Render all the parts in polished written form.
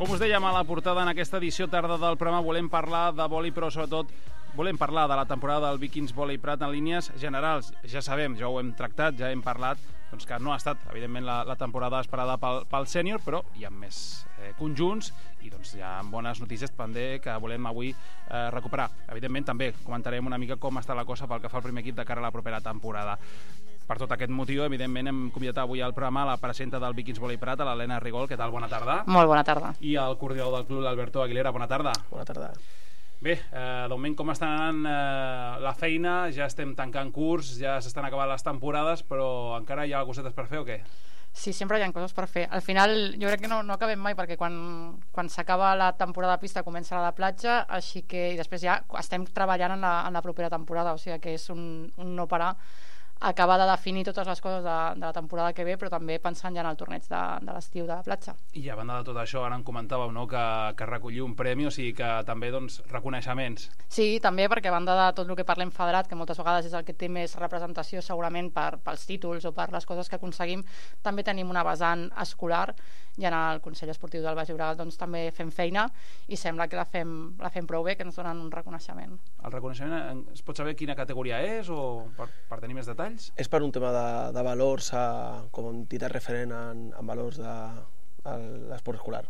Com us dèiem a la portada, en aquesta edició tarda del programa volem parlar de vòlei, però sobretot volem parlar de la temporada del Vikings Vòlei Prat en línies generals. Ja sabem, ja ho hem tractat, ja hem parlat, doncs que no ha estat, evidentment, la temporada esperada pel sènior, però hi ha més conjunts i doncs hi ha bones notícies també que volem avui recuperar. Evidentment, també comentarem una mica com està la cosa pel que fa al primer equip de cara a la propera temporada. Per tot aquest motiu, evidentment, hem convidat avui al programa la presidenta del Vikings Vòlei Prat, l'Helena Rigol. Què tal? Bona tarda. Molt bona tarda. I el coordinador del club, l'Alberto Aguilera. Bona tarda. Bona tarda. Bé, de moment com està anant la feina? Ja estem tancant curs, ja s'estan acabant les temporades, però encara hi ha cosetes per fer o què? Sí, sempre hi ha coses per fer. Al final, jo crec que no acabem mai, perquè quan s'acaba la temporada de pista comença la de platja, així que i després ja estem treballant en la propera temporada, o sigui que és un no parar, acabar de definir totes les coses de la temporada que ve, però també pensant ja en el torneig de l'estiu de la platja. I a banda de tot això, ara en comentàveu, no?, que recolliu un premi, o sigui que també, doncs, reconeixements. Sí, també, perquè a banda de tot el que parlem federat, que moltes vegades és el que té més representació segurament pels títols o per les coses que aconseguim, també tenim una vessant escolar, i en el Consell Esportiu del Baix Llobregat doncs, també fem feina i sembla que la fem prou bé, que ens donen un reconeixement. El reconeixement, es pot saber quina categoria és o per tenir més detalls? És per un tema de valors, com a entitat referent en valors de l'esport escolar.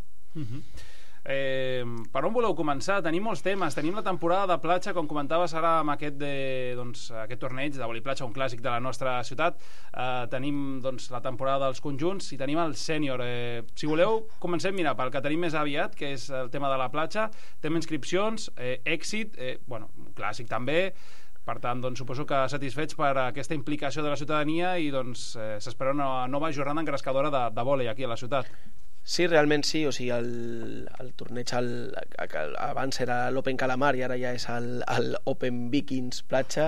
Per on voleu començar? Tenim molts temes. Tenim la temporada de platja, com comentaves ara amb aquest torneig de vòlei platja, un clàssic de la nostra ciutat. Tenim la temporada dels conjunts i tenim el sènior. Si voleu, comencem, mira, pel que tenim més aviat, que és el tema de la platja. Tema inscripcions, èxit, un clàssic també. Per tant, suposo que satisfets per aquesta implicació de la ciutadania i s'espera una nova jornada engrescadora de vòlei aquí a la ciutat. Sí, realment sí, o sigui, el torneig abans era l'Open Calamar i ara ja és l'Open Vikings Platja.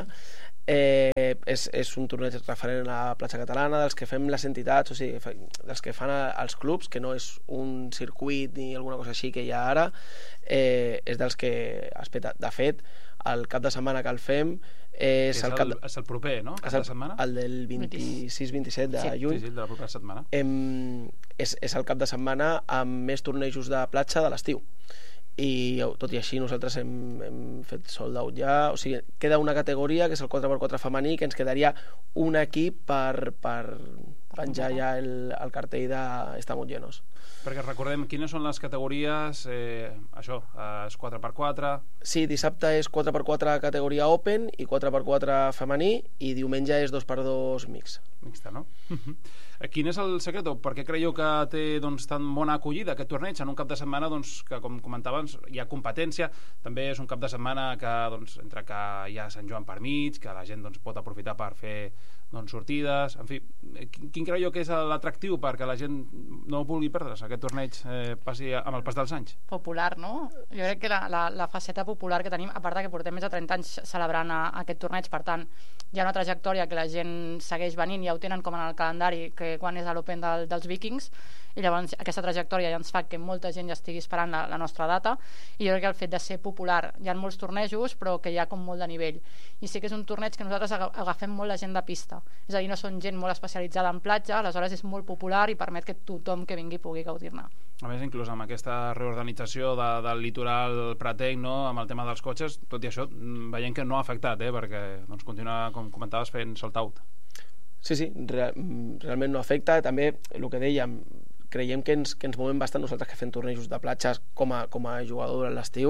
És un torneig referent a la platja catalana, dels que fem les entitats, o sigui, dels que fan els clubs, que no és un circuit ni alguna cosa així que hi ha ara, és dels que es peta. De fet, el cap de setmana que el fem és el proper, no? Cap de setmana? El del 26-27 de juny. Sí, de la propera setmana. És el cap de setmana amb més tornejos de platja de l'estiu. I tot i així nosaltres hem fet sold out ja, o sigui, queda una categoria que és el 4x4 femení, que ens quedaria un equip per penjar ja el cartell d'Estamos Llenos. Perquè recordem quines són les categories, això, és 4x4... Sí, dissabte és 4x4 categoria Open i 4x4 femení i diumenge és 2x2 mix. Mixta, no? Quin és el secret? Per què creieu que té tan bona acollida aquest torneig en un cap de setmana que, com comentaves, hi ha competència, també és un cap de setmana que, entre que hi ha Sant Joan per mig, que la gent pot aprofitar per fer sortides, en fi, quin creieu que és l'atractiu perquè la gent no vulgui perdre's aquest torneig passi amb el pas dels anys? Popular, no? Jo crec que la faceta popular que tenim, a part que portem més de 30 anys celebrant aquest torneig, per tant, hi ha una trajectòria que la gent segueix venint, ja ho tenen com en el calendari, que quan és l'Open dels Vikings, i llavors aquesta trajectòria ja ens fa que molta gent ja estigui esperant la nostra data, i jo crec que el fet de ser popular, hi ha molts tornejos però que hi ha com molt de nivell, i sí que és un torneig que nosaltres agafem molt la gent de pista, és a dir, no són gent molt especialitzada en platja, aleshores és molt popular i permet que tothom que vingui pugui gaudir-ne. A més, inclús amb aquesta reorganització del litoral pratenc, no?, amb el tema dels cotxes, tot i això veiem que no ha afectat, perquè continua, com comentaves, fent sold out. Sí, realment no afecta. També el que dèiem, creiem que ens movem bastant nosaltres que fem tornejos de platges com a jugador durant l'estiu.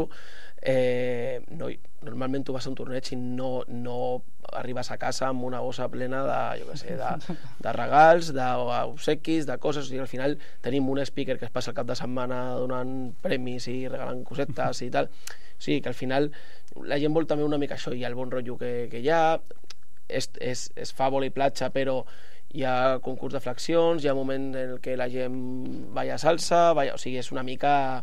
Normalment tu vas a un torneig i no arribes a casa amb una bossa plena de regals, d'obsequis, de coses. O sigui, al final tenim un speaker que es passa el cap de setmana donant premis i regalant cosetes i tal. O sigui, que al final la gent vol també una mica això, i el bon rotllo que hi ha. Es fa vòlei platja, però hi ha concurs de flexions, hi ha moment en què la gent balla salsa, o sigui, és una mica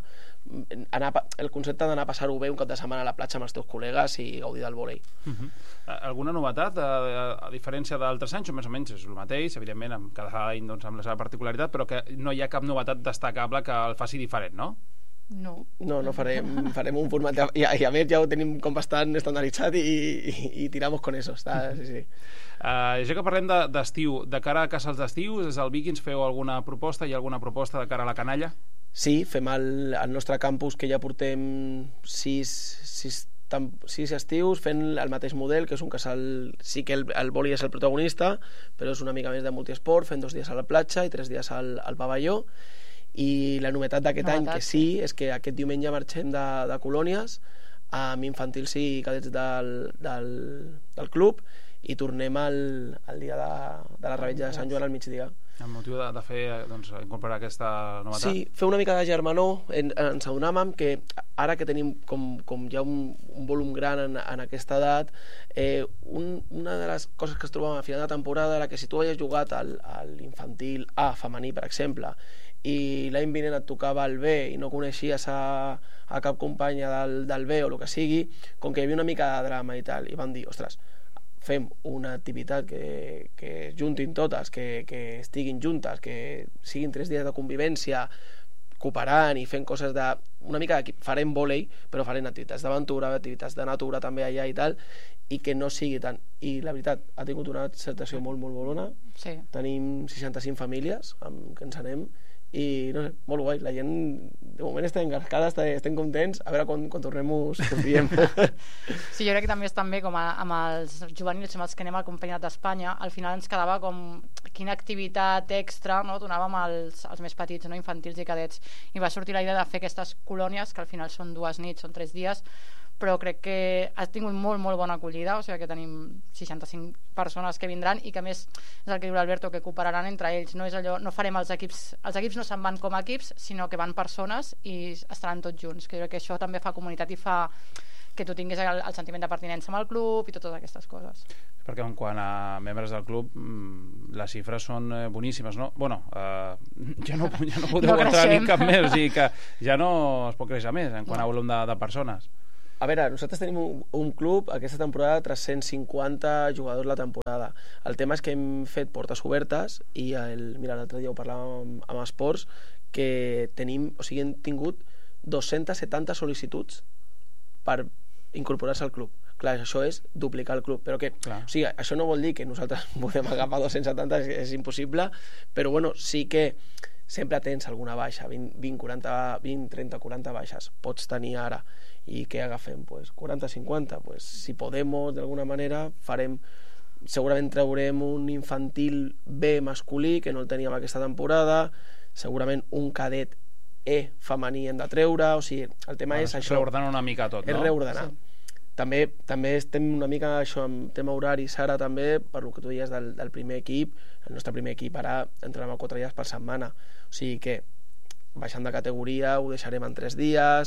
el concepte d'anar a passar-ho bé un cap de setmana a la platja amb els teus col·legues i gaudir del vòlei. Alguna novetat, a diferència d'altres anys, o més o menys és el mateix, evidentment, cada any amb la seva particularitat, però que no hi ha cap novetat destacable que el faci diferent, no? No farem un format i a més ja ho tenim com bastant estandarditzat i tiramos con eso. Sí. Ja que parlem d'estiu, de cara a casals d'estiu, des del Vikings feu alguna proposta? Hi ha alguna proposta de cara a la canalla? Sí, fem el nostre campus, que ja portem 6 estius fent el mateix model, que és un casal. Sí que el vòlei és el protagonista, però és una mica més de multiesport, fent 2 dies a la platja i 3 dies al pavelló. I la novetat d'aquest any, que sí, és que aquest diumenge marxem de colònies amb infantils i cadets del club i tornem el dia de la revetlla de Sant Joan al migdia. El motiu de fer, doncs, incorporar aquesta novetat? Sí, fer una mica de germanor. Ens adonàvem que ara que tenim com ja un volum gran en aquesta edat, una de les coses que es trobàvem a final de temporada era que si tu havies jugat a l'infantil A femení, per exemple, i l'any vinent et tocava el B i no coneixies a cap companya del B o el que sigui, com que hi havia una mica de drama i tal, i vam dir, ostres, fem una activitat que es juntin totes, que estiguin juntes, que siguin 3 dies de convivència, cooperant i fent coses de... Una mica farem vòlei, però farem activitats d'aventura, activitats de natura també allà i tal, i que no sigui tant. I la veritat, ha tingut una acceptació molt, molt bona. Sí. Tenim 65 famílies amb què ens anem, i no sé, molt guai, la gent de moment està engascada, estem contents, a veure quan tornem us diem. Sí, jo crec que també és també com amb els juvenils amb els que anem al Campionat d'Espanya, al final ens quedava com quina activitat extra, no?, donàvem als més petits, no?, infantils i cadets, i va sortir la idea de fer aquestes colònies, que al final són 2 nits, són 3 dies, però crec que ha tingut molt, molt bona acollida, o sigui que tenim 65 persones que vindran i que a més és el que diu l'Alberto, que cooperaran entre ells, no és allò, no farem els equips no se'n van com a equips, sinó que van persones i estaran tots junts, que jo crec que això també fa comunitat i fa que tu tinguis el sentiment de pertinença amb el club i totes aquestes coses. Perquè en quant a membres del club les xifres són boníssimes, no? Bueno, ja no podeu entrar ni cap més, o sigui que ja no es pot créixer més en quant a volum de persones. A veure, nosaltres tenim un club, aquesta temporada 350 jugadors la temporada. El tema és que hem fet portes obertes i mira, l'altre dia ho parlàvem amb Esports, que hem tingut 270 sol·licituds per incorporar-se al club. Clar, això és duplicar el club, però que, o sigui, això no vol dir que nosaltres podem agafar 270, és impossible, però bueno, sí que sempre tens alguna baixa, 20, 30, 40 baixes, pots tenir ara. I què agafem? 40, 50, si Podemos d'alguna manera farem, segurament traurem un infantil B masculí que no el teníem aquesta temporada, segurament un cadet E femení hem de treure, o sigui, el tema és això, reordenar una mica tot, no? És reordenar. Sí. També estem una mica això amb tema horari, Sara, també per lo que tu deies del primer equip. El nostre primer equip ara entrenem 4 dies per setmana, o sigui que baixant de categoria ho deixarem en 3 dies,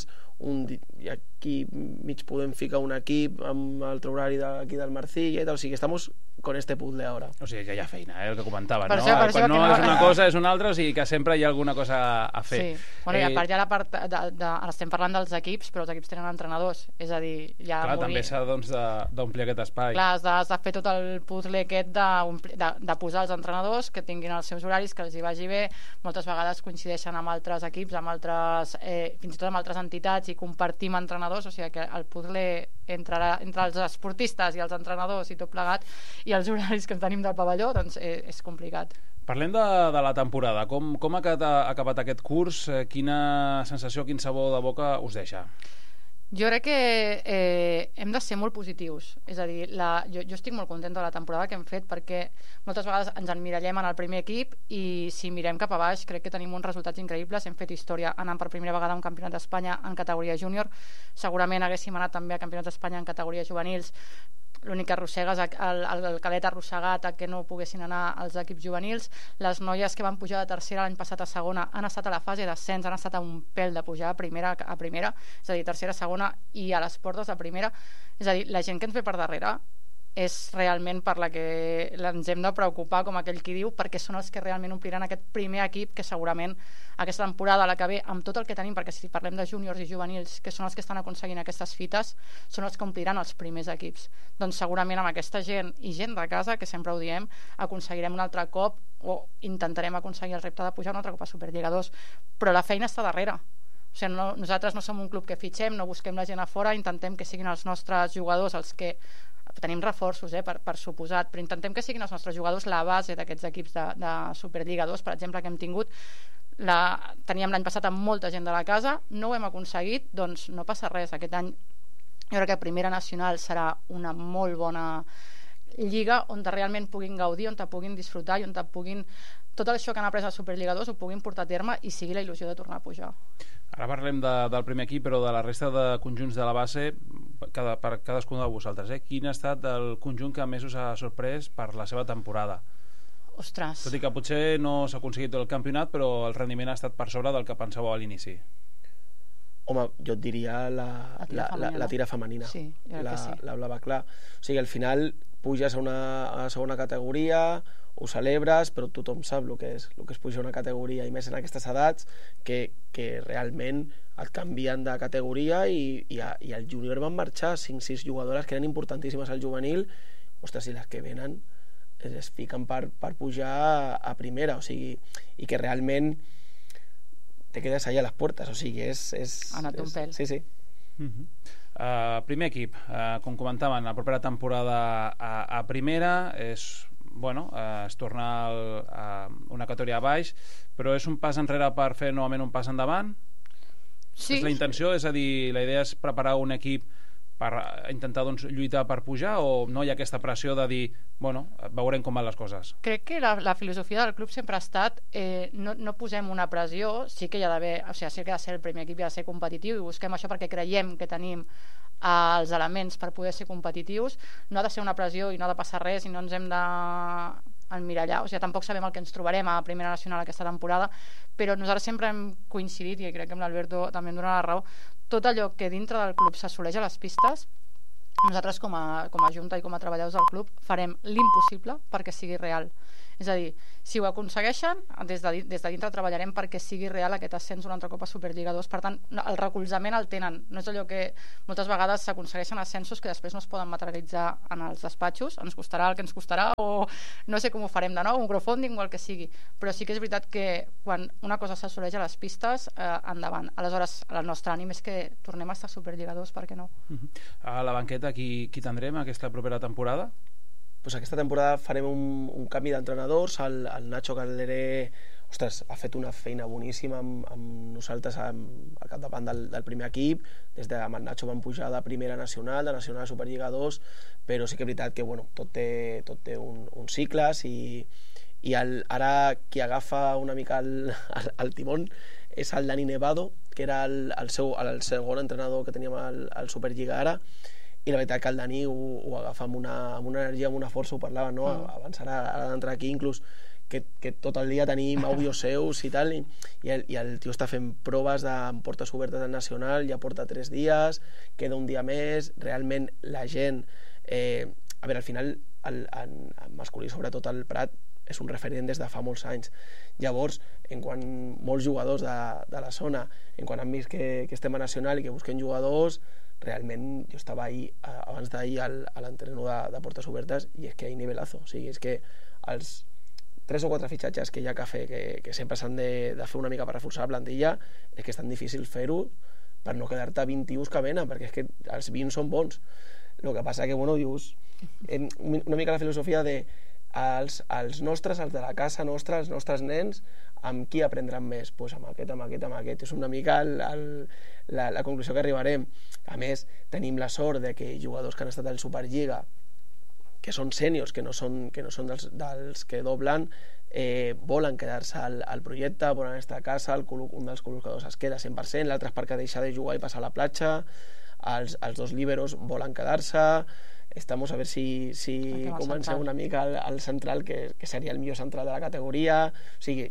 i aquí mig podem ficar un equip amb l'altre horari d'aquí del Marcilla i tal, o sigui que estamos con este puzzle ahora. O sigui que hi ha feina, el que comentava, per no? Això, quan no és una cosa és una altra, o sigui que sempre hi ha alguna cosa a fer. Sí, bueno, i a part ja la part ara estem parlant dels equips, però els equips tenen entrenadors, és a dir, ja... Clar, també s'ha d'omplir aquest espai. Clar, has de fer tot el puzzle aquest de posar els entrenadors, que tinguin els seus horaris, que els hi vagi bé, moltes vegades coincideixen amb altres equips, amb altres, fins i tot amb altres entitats, i compartim entrenadors, o sigui que el puzzle entre els esportistes i els entrenadors i tot plegat, i els horaris que tenim del pavelló, doncs és complicat. Parlem de la temporada. Com ha acabat aquest curs? Quina sensació, quin sabor de boca us deixa? Jo crec que hem de ser molt positius, és a dir, jo estic molt contenta de la temporada que hem fet, perquè moltes vegades ens emmirallem en el primer equip i si mirem cap a baix crec que tenim uns resultats increïbles. Hem fet història anant per primera vegada a un campionat d'Espanya en categoria júnior, segurament haguéssim anat també a campionats d'Espanya en categoria juvenils, l'únic que arrossegues el cadet arrossegat a que no poguessin anar als equips juvenils. Les noies que van pujar de tercera l'any passat a segona han estat a la fase d'ascens, han estat a un pèl de pujar a primera, és a dir, tercera, segona i a les portes de primera. És a dir, la gent que ens ve per darrere és realment per la que ens hem de preocupar, com aquell qui diu, perquè són els que realment ompliran aquest primer equip que segurament aquesta temporada, la que ve, amb tot el que tenim, perquè si parlem de júniors i juvenils, que són els que estan aconseguint aquestes fites, són els que ompliran els primers equips. Doncs segurament amb aquesta gent i gent de casa, que sempre ho diem, aconseguirem un altre cop, o intentarem aconseguir el repte de pujar un altre cop a Superliga 2, però la feina està darrere. O sigui, nosaltres no som un club que fitxem, no busquem la gent a fora, intentem que siguin els nostres jugadors els que tenim reforços, per suposat, però intentem que siguin els nostres jugadors la base d'aquests equips de Superliga 2, per exemple, que hem tingut. teníem l'any passat amb molta gent de la casa, no ho hem aconseguit, doncs no passa res. Aquest any jo crec que Primera Nacional serà una molt bona lliga on realment puguin gaudir, on puguin disfrutar i on puguin tot això que han après els superlligadors ho puguin portar a terme i sigui la il·lusió de tornar a pujar. Ara parlem del primer equip, però de la resta de conjunts de la base, per cadascun de vosaltres, quin ha estat el conjunt que més us ha sorprès per la seva temporada? Ostres. Tot i que potser no s'ha aconseguit el campionat, però el rendiment ha estat per sobre del que pensàveu a l'inici. Home, jo et diria la tira femenina. Sí, jo crec que sí. La blava clar. O sigui, al final puges a una segona categoria, ho celebres, però tothom sap el que és pujar a una categoria, i més en aquestes edats, que realment et canvien de categoria, i al júnior van marxar 5-6 jugadores que eren importantíssimes al juvenil. Ostres, i les que venen es fiquen per pujar a primera, o sigui, i que realment te quedes allà a les portes, o sigui, ha anat un pèl. Sí. Primer equip, com comentaven, la propera temporada a primera és tornar a una categoria a baix, però és un pas enrere per fer novament un pas endavant? Sí. És la intenció? És a dir, la idea és preparar un equip per intentar lluitar per pujar, o no hi ha aquesta pressió de dir, veurem com van les coses? Crec que la filosofia del club sempre ha estat no posem una pressió, sí que hi ha d'haver, o sigui, sí que ha de ser el primer equip, hi ha de ser competitiu, i busquem això perquè creiem que tenim els elements per poder ser competitius. No ha de ser una pressió i no ha de passar res i no ens hem de emmirallar, o sigui, tampoc sabem el que ens trobarem a Primera Nacional aquesta temporada, però nosaltres sempre hem coincidit, i crec que amb l'Alberto també em dona la raó, tot allò que dintre del club s'assoleix a les pistes, nosaltres com a junta i com a treballadors del club farem l'impossible perquè sigui real. És a dir, si ho aconsegueixen, des de dintre treballarem perquè sigui real aquest ascens un altre cop a Superliga 2. Per tant, el recolzament el tenen. No és allò que moltes vegades s'aconsegueixen ascensos que després no es poden materialitzar en els despatxos. Ens costarà el que ens costarà, o no sé com ho farem de nou, un crowdfunding o el que sigui. Però sí que és veritat que quan una cosa s'assoleix a les pistes, endavant. Aleshores, el nostre ànim és que tornem a estar a Superliga 2, per què no? A la banqueta, qui tindrem aquesta propera temporada? Pues aquesta temporada farem un canvi d'entrenadors. El Nacho Calderé, ostres, ha fet una feina boníssima amb nosaltres al capdavant del primer equip. Amb el Nacho vam pujar de Primera Nacional, de Nacional a Superliga 2, però sí que és veritat que tot té uns cicles, i ara qui agafa una mica el timón és el Dani Nevado, que era el segon entrenador que teníem al Superliga ara, i la veritat que el Dani ho agafa amb una energia, amb una força, ho parlava, no? Abans ara d'entrar aquí, inclús que tot el dia tenim àudios seus i tal, i el tio està fent proves amb portes obertes al Nacional, ja porta 3 dies, queda un dia més, realment la gent a veure, al final el masculí, sobretot el Prat, és un referent des de fa molts anys. Llavors, en quan molts jugadors de la zona, en quan han vist que estem a Nacional i que busquem jugadors, realment jo estava abans d'ahir a l'entrenador de portes obertes, i és que hi ha nivelazo. O sigui, és que els 3 o 4 fitxatges que hi ha que fer, que sempre s'han de fer una mica per reforçar la plantilla, és que és tan difícil fer-ho per no quedar-te 20 tios que venen, perquè és que els 20 són bons. El que passa que, dius, una mica la filosofia de els nostres, els de la casa nostra, els nostres nens, amb qui aprendran més? Doncs amb aquest. És una mica la conclusió que arribarem. A més, tenim la sort de que jugadors que han estat al Superliga, que són sèniors, que no són dels que doblen, volen quedar-se al projecte, volen estar a casa, un dels col·locadors es queda 100%, l'altre és perquè deixa de jugar i passa a la platja, els 2 líberos volen quedar-se. Estamos a ver si comencem una mica al central, que seria el millor central de la categoria. O sigui,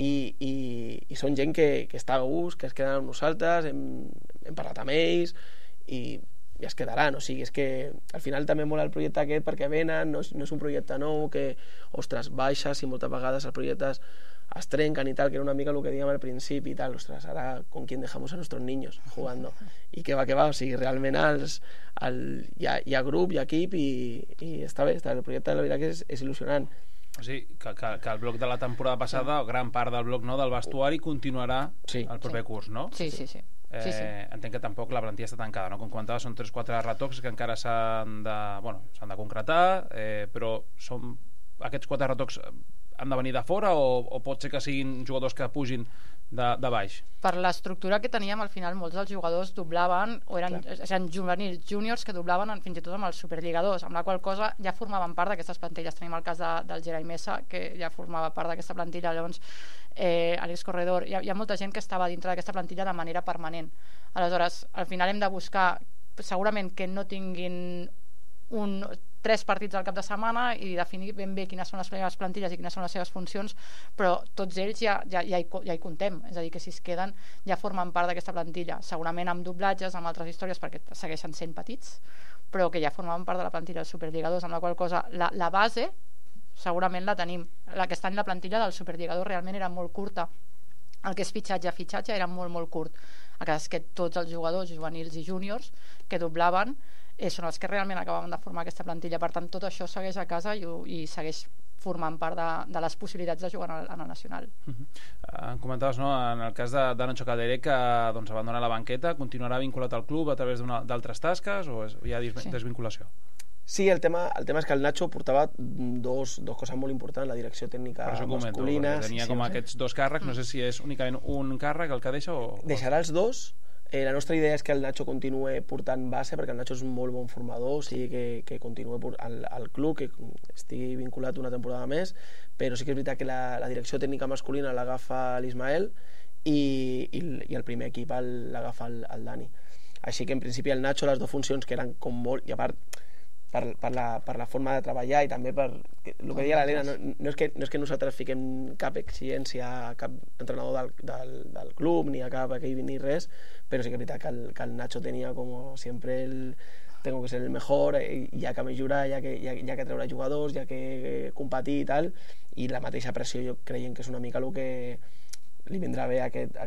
i són gent que està a gust, que es queden amb nosaltres, hem parlat amb ells i es quedaran. O sigui, és que al final també mola el projecte aquest perquè venen, no és un projecte nou que, ostres, baixes i moltes vegades els projectes es trencan i tal, que era una mica el que dèiem al principi i tal. Ostres, ara con quién dejamos a nuestros niños jugando? I que va, o sigui, realment hi ha grup, hi ha equip, i està bé, el projecte la veritat que és il·lusionant. O sigui, que el bloc de la temporada passada, gran part del bloc del vestuari, continuarà el proper curs, no? Sí. Entenc que tampoc la plantilla està tancada, no? Com comentava, són 3-4 retocs que encara s'han de concretar, però aquests 4 retocs han de venir de fora o pot ser que siguin jugadors que pugin de baix? Per l'estructura que teníem, al final molts dels jugadors doblaven, o eren juvenils, júniors que doblaven fins i tot amb els superlligadors, amb la qual cosa ja formaven part d'aquestes plantilles. Tenim el cas del Gerai Mesa, que ja formava part d'aquesta plantilla, llavors Àlex Corredor, hi ha molta gent que estava dintre d'aquesta plantilla de manera permanent. Aleshores, al final hem de buscar segurament que no tinguin 3 partits al cap de setmana i definir ben bé quines són les seves plantilles i quines són les seves funcions, però tots ells ja hi comptem, és a dir, que si es queden ja formen part d'aquesta plantilla, segurament amb doblatges, amb altres històries, perquè segueixen sent petits, però que ja formaven part de la plantilla dels superlligadors, amb la qual cosa la base segurament la tenim. Aquest any la plantilla del superlligador realment era molt curta, el que és fitxatge a fitxatge era molt molt curt. El cas és que tots els jugadors juvenils i júniors que doblaven són els que realment acabaven de formar aquesta plantilla. Per tant, tot això segueix a casa i segueix formant part de les possibilitats de jugar en el nacional. Comentaves, no?, en el cas de Nacho Calderé, que abandona la banqueta, continuarà vinculat al club a través d'altres tasques o hi ha desvinculació? Sí, el tema és que el Nacho portava dos coses molt importants, la direcció tècnica masculina. Tenia com aquests 2 càrrecs, no sé si és únicament un càrrec el que deixa o... Deixarà els 2. La nostra idea és que el Nacho continuï portant base, perquè el Nacho és un molt bon formador, o sigui que continuï al club, que estigui vinculat una temporada més, però sí que és veritat que la direcció tècnica masculina l'agafa l'Ismael i el primer equip l'agafa el Dani. Així que en principi el Nacho, les 2 funcions que eren com molt... I a part, per la forma de treballar i també per el que deia l'Helena, no és que nosaltres fiquem cap exigència a cap entrenador del club ni a cap equip ni res, però sí que és veritat que el Nacho tenia com sempre tengo que ser el mejor, hi ha que millorar, hi ha que treure jugadors, hi ha que competir i tal, i la mateixa pressió jo creiem que és una mica el que li vindrà bé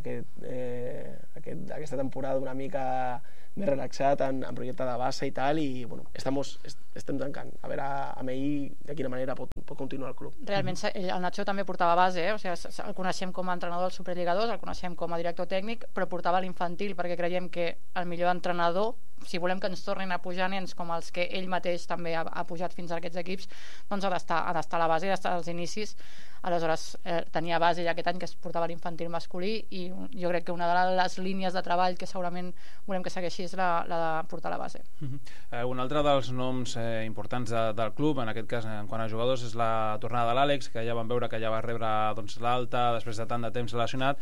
aquesta temporada una mica més relaxat en projecte de base i tal, i bueno, estem tancant a veure amb ell de quina manera pot continuar el club. Realment el Nacho també portava base, o sigui, el coneixem com a entrenador dels superlligadors, el coneixem com a director tècnic, però portava l'infantil perquè creiem que el millor entrenador, si volem que ens tornin a pujar nens com els que ell mateix també ha pujat fins a aquests equips, doncs ha d'estar a la base, ha d'estar als inicis. Aleshores tenia base ja aquest any que es portava l'infantil masculí, i jo crec que una de les línies de treball que segurament volem que segueixi és la de portar la base. Un altre dels noms importants del club, en aquest cas en quant a jugadors, és la tornada de l'Àlex, que ja vam veure que ja va rebre l'alta després de tant de temps lesionat.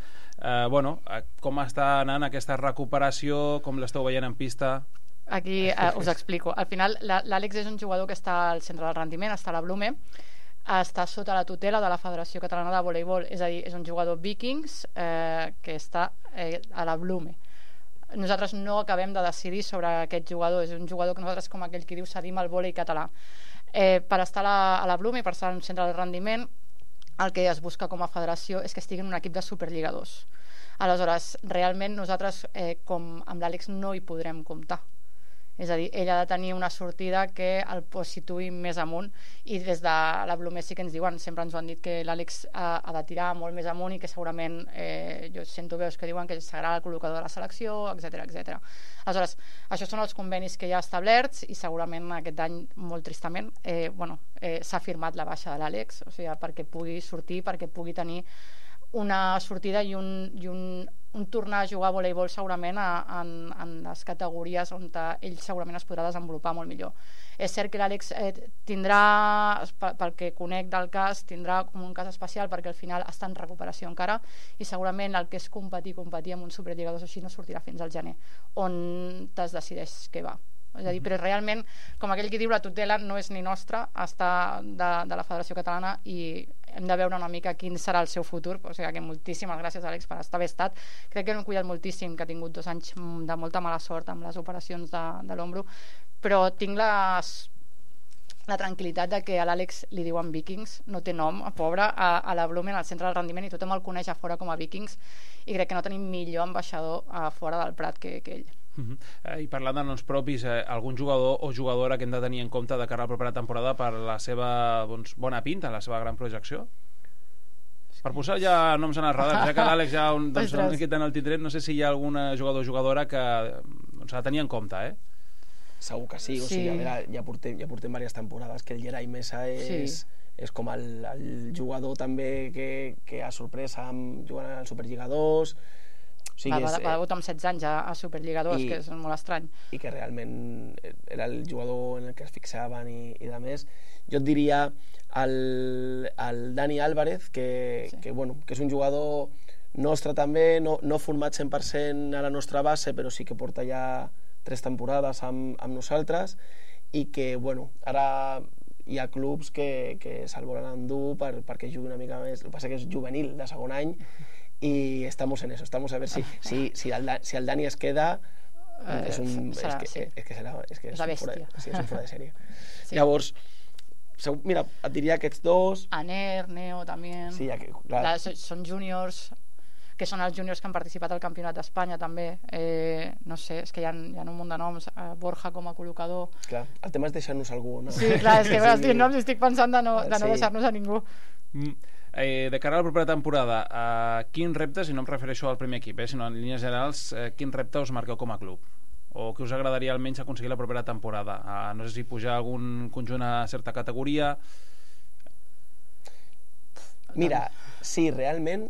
Com està anant aquesta recuperació, com l'esteu veient en pista? Aquí us explico. Al final l'Àlex és un jugador que està al centre del rendiment, està a la Blume, està sota la tutela de la Federació Catalana de Voleibol, és a dir, és un jugador Vikings que està a la Blume. Nosaltres no acabem de decidir sobre aquest jugador, és un jugador que nosaltres, com aquell que diu, cedim al vòlei català. Per estar a la Blume i per estar en un centre del rendiment, el que es busca com a federació és que estigui en un equip de superlligadors. Aleshores, realment nosaltres com amb l'Àlex no hi podrem comptar. És a dir, ell ha de tenir una sortida que el situï més amunt, i des de la Blume sí que ens diuen, sempre ens ho han dit, que l'Àlex ha de tirar molt més amunt i que segurament, jo sento veus que diuen que serà el col·locador de la selecció, etc. Aleshores, això són els convenis que hi ha establerts, i segurament aquest any, molt tristament, s'ha firmat la baixa de l'Àlex, o sigui, perquè pugui sortir, perquè pugui tenir una sortida i un tornar a jugar a voleibol segurament en les categories on ell segurament es podrà desenvolupar molt millor. És cert que l'Àlex tindrà, pel que conec del cas, tindrà com un cas especial perquè al final està en recuperació encara, i segurament el que és competir amb uns superlligadors així no sortirà fins al gener, on es decideix què va. És a dir, però realment, com aquell que diu, la tutela no és ni nostra, està de la Federació Catalana, i hem de veure una mica quin serà el seu futur. O sigui que moltíssimes gràcies, Àlex, per haver estat. Crec que l'hem cuidat moltíssim, que ha tingut 2 anys de molta mala sort amb les operacions de l'ombro, però tinc la tranquil·litat de que a l'Àlex li diuen Vikings, no té nom, pobre, a la Blumen, al centre del rendiment, i tothom el coneix a fora com a Vikings, i crec que no tenim millor ambaixador a fora del Prat que ell. I parlant de noms propis, algun jugador o jugadora que hem de tenir en compte de cara a la propera temporada per la seva bona pinta, la seva gran projecció? Per posar ja noms en el radar, ja que l'Àlex ja queda en el titret, no sé si hi ha alguna jugador o jugadora que s'ha de tenir en compte, Segur que sí, o sigui, a veure, ja portem diverses temporades que el Gerai Mesa és és com el jugador també que ha sorpresa jugant al Superliga 2. O sigui, va debutar amb 16 anys a Superliga 2, que és molt estrany. I que realment era el jugador en el que es fixaven i de més. Jo et diria el Dani Álvarez, que és un jugador nostre també, no format 100% a la nostra base, però sí que porta ja 3 temporades amb nosaltres, i que, ara hi ha clubs que se'l volen endur perquè jugui una mica més. El que passa que és juvenil, de segon any, y estamos en eso, estamos a ver si el Dani es queda, és un fuera de sèrie. Sí. Llavors, mira, et diria aquests dos. Aner, Neo també. Sí, clar. Són júniors, que són els júniors que han participat al Campionat d'Espanya també. No sé, és que hi ha un munt de noms. Borja com a col·locador. Clar, el tema és deixar-nos algú, no? Sí, clar, és que estic noms i estic pensant de no deixar-nos a ningú. De cara a la propera temporada, quins reptes, i no em refereixo al primer equip, sinó en línies generals, quins reptes us marqueu com a club? O què us agradaria almenys aconseguir la propera temporada? No sé si pujar algun conjunt a certa categoria... Mira, sí, realment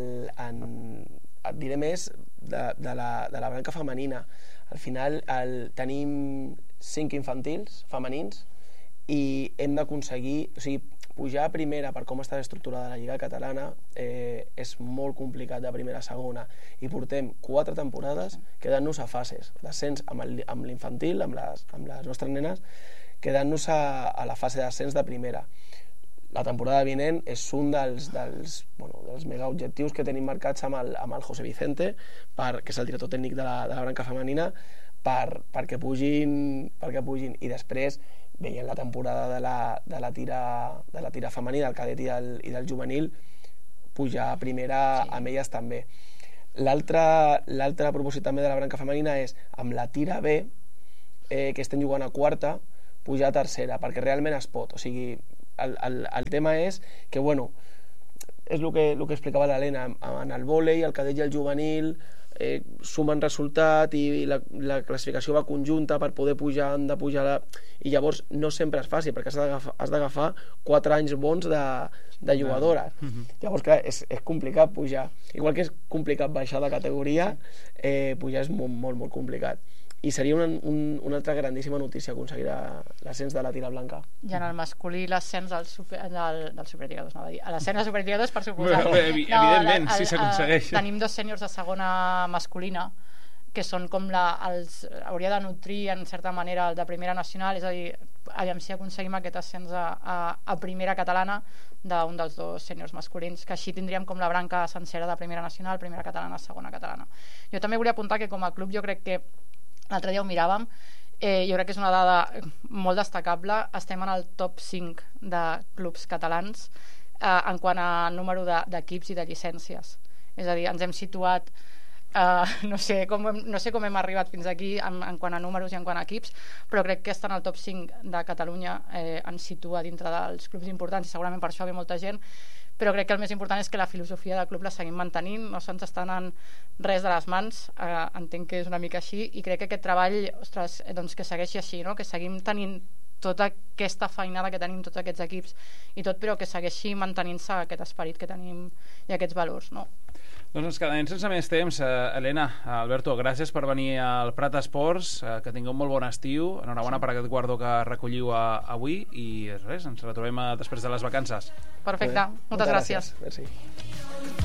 et diré més de la branca femenina. Al final tenim 5 infantils femenins i hem d'aconseguir, o sigui, pujar a primera per com està estructurada la Lliga Catalana és molt complicat, de primera a segona, i portem 4 temporades quedant-nos a fases d'ascens amb l'infantil, amb les nostres nenes, quedant-nos a la fase d'ascens de primera. La temporada vinent és un dels mega objectius que tenim marcats amb el José Vicente, que és el director tècnic de la branca femenina, perquè pugin, i després veient la temporada de la tira femenina, del cadet i del juvenil, pujar a primera amb elles també. L'altre propòsit també de la branca femenina és amb la tira B, que estem jugant a quarta, pujar a tercera, perquè realment es pot. O sigui, el tema és que, és el que explicava l'Helena, en el vòlei, el cadet i el juvenil sumen resultat i la classificació va conjunta per poder pujar, i llavors no sempre és fàcil, perquè has d'agafar 4 anys bons de jugadora. Llavors, clar, és complicat pujar, igual que és complicat baixar de categoria, pujar és molt, molt complicat. I seria una altra grandíssima notícia aconseguir l'ascens de la tira blanca. I en el masculí l'ascens del Superliga 2, anava a dir. L'ascens del Superliga 2, per suposar. Evidentment, si s'aconsegueix. Tenim 2 sèniors de segona masculina, que són com hauria de nutrir en certa manera el de primera nacional, és a dir, aviam si aconseguim aquest ascens a primera catalana d'un dels 2 sèniors masculins, que així tindríem com la branca sencera de primera nacional, primera catalana, segona catalana. Jo també volia apuntar que com a club jo crec que l'altre dia ho miràvem, jo crec que és una dada molt destacable, estem en el top 5 de clubs catalans en quant a número d'equips i de llicències. És a dir, ens hem situat, no sé com hem arribat fins aquí en quant a números i en quant a equips, però crec que estar en el top 5 de Catalunya ens situa dintre dels clubs importants, i segurament per això ve molta gent, però crec que el més important és que la filosofia del club la seguim mantenint, no se'ns està anant res de les mans, entenc que és una mica així, i crec que aquest treball, ostres, doncs que segueixi així, no? Que seguim tenint tota aquesta feinada que tenim tots aquests equips i tot, però que segueixi mantenint-se aquest esperit que tenim i aquests valors, no? Doncs ens quedem sense més temps. Helena, Alberto, gràcies per venir al Prat Esports, que tingueu un molt bon estiu, enhorabona per aquest guardó que recolliu avui, i res, ens retrobem després de les vacances. Perfecte, moltes gràcies. Merci.